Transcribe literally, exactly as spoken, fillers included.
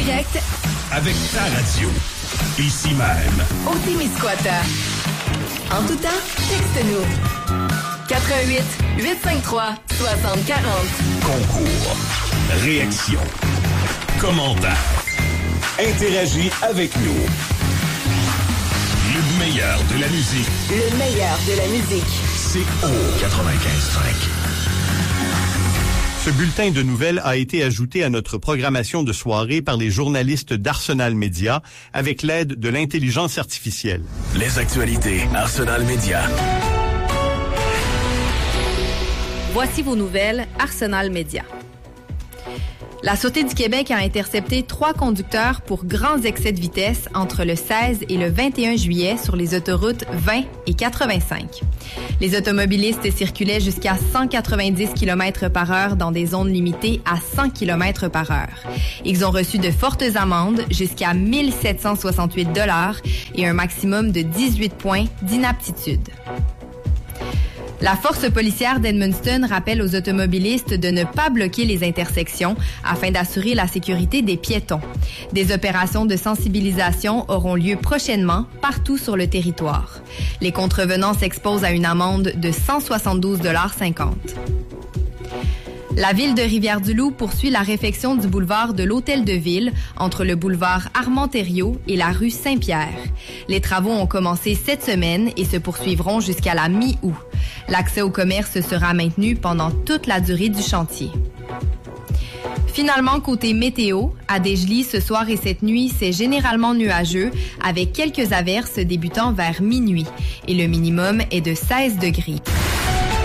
Direct avec ta radio. Ici même. au Témiscouata. En tout temps, texte-nous. quatre un huit, huit cinq trois, six zéro quatre zéro. Concours. Réaction. Commentaire. Interagis avec nous. Le meilleur de la musique. Le meilleur de la musique. C'est au quatre-vingt-quinze cinq. Ce bulletin de nouvelles a été ajouté à notre programmation de soirée par les journalistes d'Arsenal Média avec l'aide de l'intelligence artificielle. Les actualités Arsenal Média. Voici vos nouvelles Arsenal Média. La Sûreté du Québec a intercepté trois conducteurs pour grands excès de vitesse entre le seize et le vingt et un juillet sur les autoroutes vingt et quatre-vingt-cinq. Les automobilistes circulaient jusqu'à cent quatre-vingt-dix kilomètres par heure dans des zones limitées à cent kilomètres par heure. Ils ont reçu de fortes amendes jusqu'à mille sept cent soixante-huit dollars et un maximum de dix-huit points d'inaptitude. La force policière d'Edmundston rappelle aux automobilistes de ne pas bloquer les intersections afin d'assurer la sécurité des piétons. Des opérations de sensibilisation auront lieu prochainement partout sur le territoire. Les contrevenants s'exposent à une amende de cent soixante-douze dollars cinquante. La ville de Rivière-du-Loup poursuit la réfection du boulevard de l'Hôtel de Ville entre le boulevard Armand-Thériault et la rue Saint-Pierre. Les travaux ont commencé cette semaine et se poursuivront jusqu'à la mi-août. L'accès au commerce sera maintenu pendant toute la durée du chantier. Finalement, côté météo, à Desjely, ce soir et cette nuit, c'est généralement nuageux avec quelques averses débutant vers minuit et le minimum est de seize degrés.